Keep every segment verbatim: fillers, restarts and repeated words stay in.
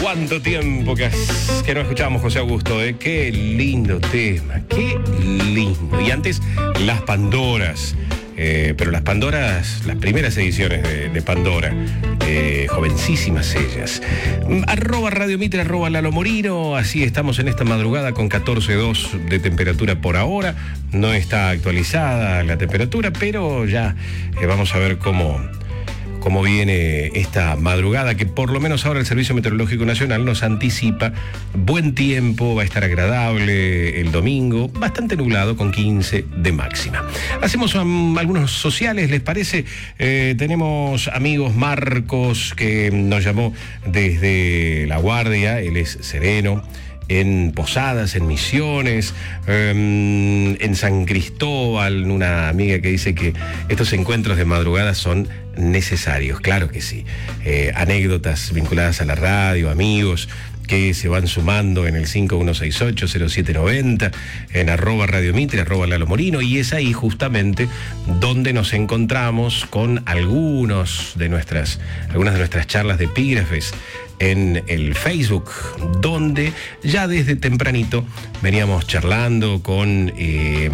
Cuánto tiempo que, que no escuchábamos José Augusto, ¿eh? Qué lindo tema, qué lindo. Y antes, las Pandoras. Eh, pero las Pandoras, las primeras ediciones de, de Pandora, eh, jovencísimas ellas. Arroba Radio Mitre, arroba Lalo Morino, así estamos en esta madrugada con catorce coma dos de temperatura por ahora. No está actualizada la temperatura, pero ya eh, vamos a ver cómo... cómo viene esta madrugada, que por lo menos ahora el Servicio Meteorológico Nacional nos anticipa buen tiempo, va a estar agradable el domingo, bastante nublado con quince de máxima. Hacemos um, algunos sociales, ¿les parece? Eh, tenemos amigos, Marcos, que nos llamó desde La Guardia, él es sereno, en Posadas, en Misiones, eh, en San Cristóbal, una amiga que dice que estos encuentros de madrugada son necesarios, claro que sí. Eh, anécdotas vinculadas a la radio, amigos que se van sumando en el cinco uno seis ocho cero siete nueve cero, en arroba Radio Mitre, arroba Lalo Morino, y es ahí justamente donde nos encontramos con algunos de nuestras, algunas de nuestras charlas de epígrafes en el Facebook, donde ya desde tempranito veníamos charlando con, eh,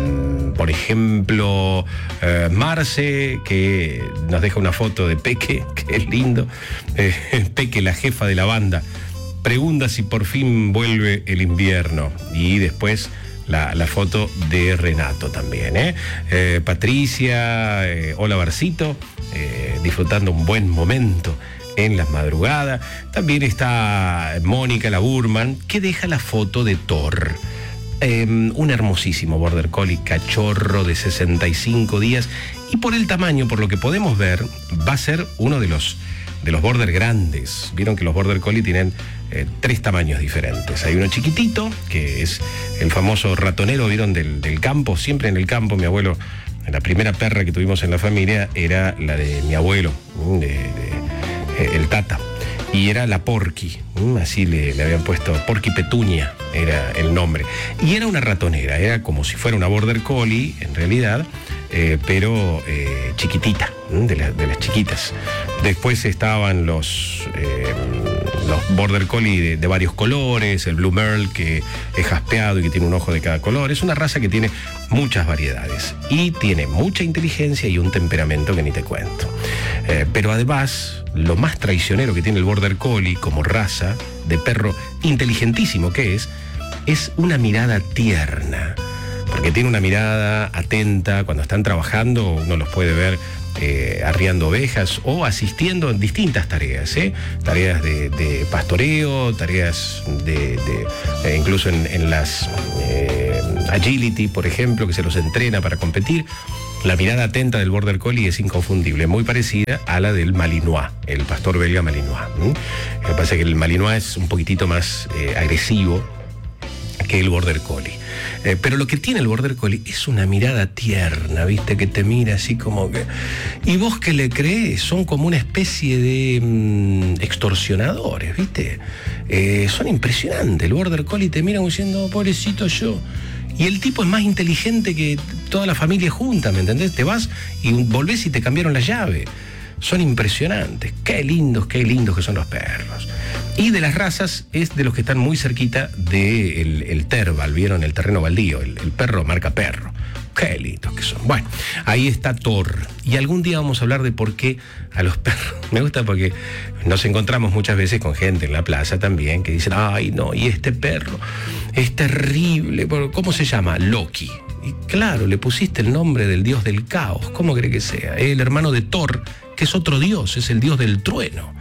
por ejemplo, eh, Marce, que nos deja una foto de Peque, que es lindo, eh, Peque, la jefa de la banda, pregunta si por fin vuelve el invierno, y después la, la foto de Renato también, ¿eh? Eh, Patricia, eh, hola Barcito, eh, disfrutando un buen momento en las madrugadas. También está Mónica, la Burman, que deja la foto de Thor. Eh, un hermosísimo Border Collie cachorro de sesenta y cinco días, y por el tamaño, por lo que podemos ver, va a ser uno de los, de los Border grandes. Vieron que los Border Collie tienen eh, tres tamaños diferentes. Hay uno chiquitito, que es el famoso ratonero, vieron, del, del campo. Siempre en el campo, mi abuelo, la primera perra que tuvimos en la familia era la de mi abuelo, de, de el Tata, y era la Porky, así le, le habían puesto, Porky Petunia era el nombre, y era una ratonera, era como si fuera una Border Collie en realidad, eh, pero eh, chiquitita, de, la, de las chiquitas. Después estaban los eh, los Border Collie de, de varios colores, el Blue Merle, que es jaspeado y que tiene un ojo de cada color. Es una raza que tiene muchas variedades y tiene mucha inteligencia y un temperamento que ni te cuento. Eh, pero además, lo más traicionero que tiene el Border Collie como raza de perro inteligentísimo que es, es una mirada tierna. Porque tiene una mirada atenta cuando están trabajando, uno los puede ver eh, arriando ovejas o asistiendo en distintas tareas, ¿eh? Tareas de, de pastoreo, tareas de, de eh, incluso en, en las eh, agility, por ejemplo, que se los entrena para competir. La mirada atenta del Border Collie es inconfundible, muy parecida a la del Malinois, el pastor belga Malinois. ¿Mm? Lo que pasa es que el Malinois es un poquitito más eh, agresivo que el Border Collie. Eh, pero lo que tiene el Border Collie es una mirada tierna, ¿viste? Que te mira así como que... Y vos que le crees, son como una especie de mmm, extorsionadores, ¿viste? Eh, son impresionantes. El Border Collie te mira como diciendo, pobrecito yo. Y el tipo es más inteligente que toda la familia junta, ¿me entendés? Te vas y volvés y te cambiaron la llave. Son impresionantes. Qué lindos, qué lindos que son los perros. Y de las razas es de los que están muy cerquita del el Terval, ¿vieron? El terreno baldío, el, el perro marca perro. Qué lindos que son. Bueno, ahí está Thor. Y algún día vamos a hablar de por qué a los perros. Me gusta porque nos encontramos muchas veces con gente en la plaza también que dicen, ay no, y este perro es terrible. ¿Cómo se llama? Loki. Y claro, le pusiste el nombre del dios del caos. ¿Cómo cree que sea? El hermano de Thor, que es otro dios, es el dios del trueno.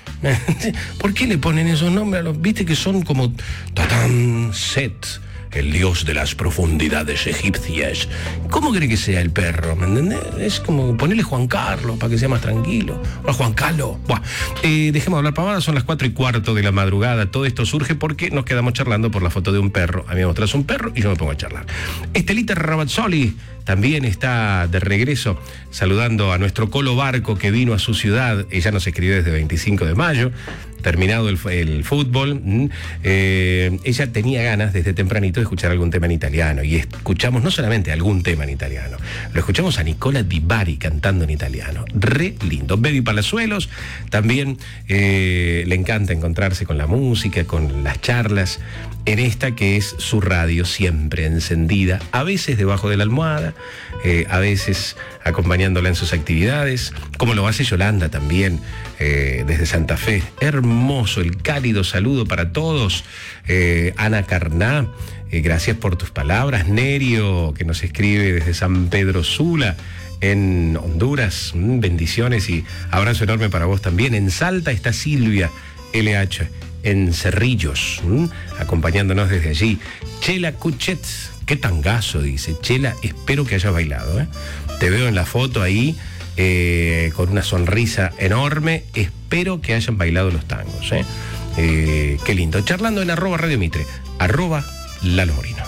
¿Por qué le ponen esos nombres a los? Viste que son como Tatán, Set, el dios de las profundidades egipcias. ¿Cómo cree que sea el perro? ¿Me entendés? Es como ponerle Juan Carlos para que sea más tranquilo. O Juan Carlos. Buah. Eh, dejemos de hablar pavadas, son las cuatro y cuarto de la madrugada. Todo esto surge porque nos quedamos charlando por la foto de un perro. A mí me mostrás un perro y yo me pongo a charlar. Estelita Rabazzoli también está de regreso saludando a nuestro Colo Barco que vino a su ciudad. Ella nos escribió desde veinticinco de mayo. terminado el, el fútbol, eh, ella tenía ganas desde tempranito de escuchar algún tema en italiano. Y escuchamos no solamente algún tema en italiano, lo escuchamos a Nicola Di Bari cantando en italiano. Re lindo. Baby Palazuelos también eh, le encanta encontrarse con la música, con las charlas, en esta que es su radio siempre encendida, a veces debajo de la almohada, eh, a veces acompañándola en sus actividades, como lo hace Yolanda también, eh, desde Santa Fe. Hermoso, el cálido saludo para todos. Eh, Ana Carná, eh, gracias por tus palabras. Nerio, que nos escribe desde San Pedro Sula, en Honduras. Mm, bendiciones y abrazo enorme para vos también. En Salta está Silvia L H, en Cerrillos, ¿m? acompañándonos desde allí. Chela Cuchet, qué tangazo, dice. Chela, espero que hayas bailado, ¿eh? Te veo en la foto ahí, eh, con una sonrisa enorme. Espero que hayan bailado los tangos, ¿eh? Eh, qué lindo. Charlando en arroba Radio Mitre, arroba Lalo Morino.